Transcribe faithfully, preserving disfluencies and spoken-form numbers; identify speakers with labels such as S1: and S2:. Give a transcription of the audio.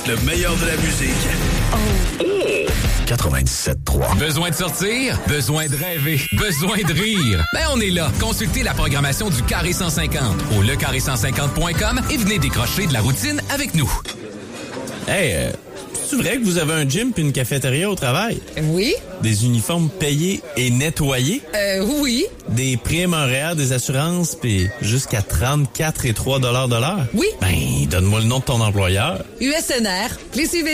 S1: Le meilleur de la musique. Oh. quatre-vingt-dix-sept trois.
S2: Besoin de sortir? Besoin de rêver? Besoin de rire? Ben, on est là. Consultez la programmation du Carré cent cinquante au le carré cent cinquante point com et venez décrocher de la routine avec nous.
S3: Hey, euh, c'est vrai que vous avez un gym puis une cafétéria au travail?
S4: Oui.
S3: Des uniformes payés et nettoyés?
S4: Euh, oui.
S3: Des primes horaires, des assurances, puis jusqu'à trente-quatre et trois dollars de l'heure?
S4: Oui.
S3: Ben, donne-moi le nom de ton employeur.
S4: U S N R. Les